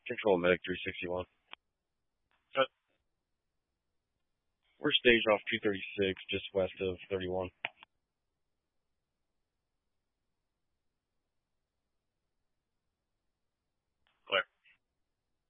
Control Medic 361. Uh, We're staged off 236, just west of 31.